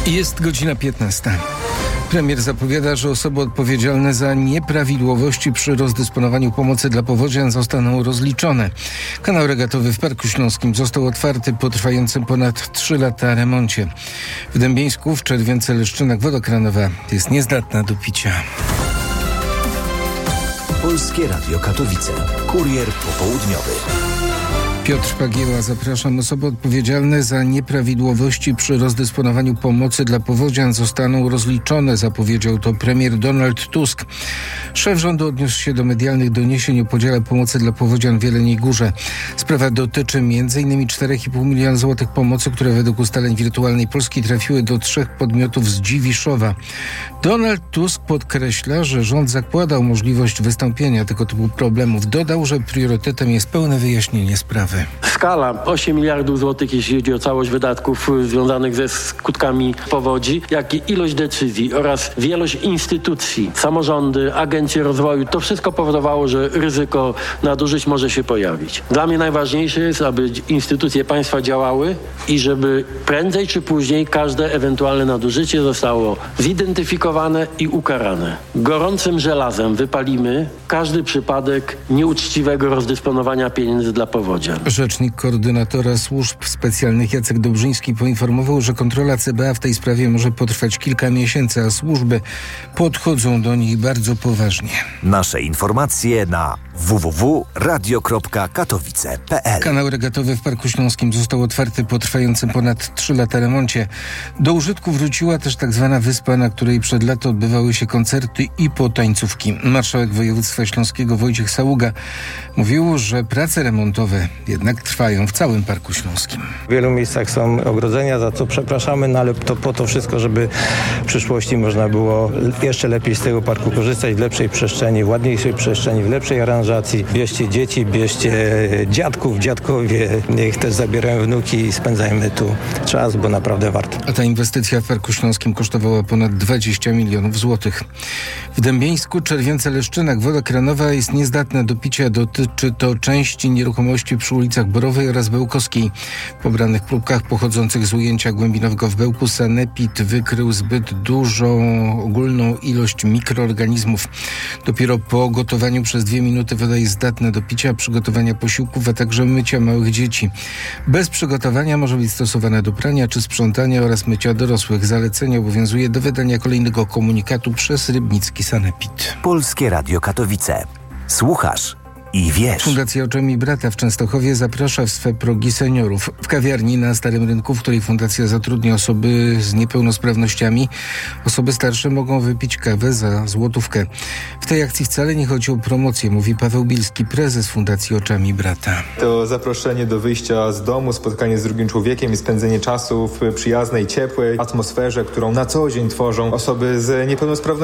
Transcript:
Jest godzina 15. Premier zapowiada, że osoby odpowiedzialne za nieprawidłowości przy rozdysponowaniu pomocy dla powodzian zostaną rozliczone. Kanał regatowy w Parku Śląskim został otwarty po trwającym ponad 3 lata remoncie. W Dębieńsku, w Czerwience-Leszczynach woda kranowa jest niezdatna do picia. Polskie Radio Katowice. Kurier popołudniowy. Piotr Pagieła, zapraszam. Osoby odpowiedzialne za nieprawidłowości przy rozdysponowaniu pomocy dla powodzian zostaną rozliczone, zapowiedział to premier Donald Tusk. Szef rządu odniósł się do medialnych doniesień o podziale pomocy dla powodzian w Jeleniej Górze. Sprawa dotyczy m.in. 4,5 miliona złotych pomocy, które według ustaleń Wirtualnej Polski trafiły do 3 podmiotów z Dziwiszowa. Donald Tusk podkreśla, że rząd zakładał możliwość wystąpienia tego typu problemów. Dodał, że priorytetem jest pełne wyjaśnienie sprawy. Skala 8 miliardów złotych, jeśli chodzi o całość wydatków związanych ze skutkami powodzi, jak i ilość decyzji oraz wielość instytucji, samorządy, agencje rozwoju, to wszystko powodowało, że ryzyko nadużyć może się pojawić. Dla mnie najważniejsze jest, aby instytucje państwa działały i żeby prędzej czy później każde ewentualne nadużycie zostało zidentyfikowane i ukarane. Gorącym żelazem wypalimy każdy przypadek nieuczciwego rozdysponowania pieniędzy dla powodzian. Rzecznik koordynatora służb specjalnych Jacek Dobrzyński poinformował, że kontrola CBA w tej sprawie może potrwać kilka miesięcy, a służby podchodzą do nich bardzo poważnie. Nasze informacje na www.radio.katowice.pl. Kanał regatowy w Parku Śląskim został otwarty po trwającym ponad 3 lata remoncie. Do użytku wróciła też tak zwana wyspa, na której przed laty odbywały się koncerty i potańcówki. Marszałek województwa śląskiego Wojciech Saługa mówił, że prace remontowe jednak trwają w całym Parku Śląskim. W wielu miejscach są ogrodzenia, za co przepraszamy, no ale to po to wszystko, żeby w przyszłości można było jeszcze lepiej z tego parku korzystać, w lepszej przestrzeni, w ładniejszej przestrzeni, w lepszej aranżacji. Bierzcie dzieci, bierzcie dziadków, dziadkowie, niech też zabierają wnuki i spędzajmy tu czas, bo naprawdę warto. A ta inwestycja w Parku Śląskim kosztowała ponad 20 milionów złotych. W Dębieńsku, Czerwience-Leszczynach woda kranowa jest niezdatna do picia. Dotyczy to części nieruchomości przy ulicach Borowej oraz Bełkowskiej. W pobranych próbkach pochodzących z ujęcia głębinowego w Bełku sanepid wykrył zbyt dużą ogólną ilość mikroorganizmów. Dopiero po gotowaniu przez 2 minuty woda jest zdatna do picia, przygotowania posiłków, a także mycia małych dzieci. Bez przygotowania może być stosowana do prania czy sprzątania oraz mycia dorosłych. Zalecenie obowiązuje do wydania kolejnego komunikatu przez rybnicki sanepid. Polskie Radio Katowice. Słuchasz i wiesz. Fundacja Oczami Brata w Częstochowie zaprasza w swe progi seniorów. W kawiarni na Starym Rynku, w której fundacja zatrudnia osoby z niepełnosprawnościami, osoby starsze mogą wypić kawę za złotówkę. W tej akcji wcale nie chodzi o promocję, mówi Paweł Bilski, prezes Fundacji Oczami Brata. To zaproszenie do wyjścia z domu, spotkanie z drugim człowiekiem i spędzenie czasu w przyjaznej, ciepłej atmosferze, którą na co dzień tworzą osoby z niepełnosprawnościami.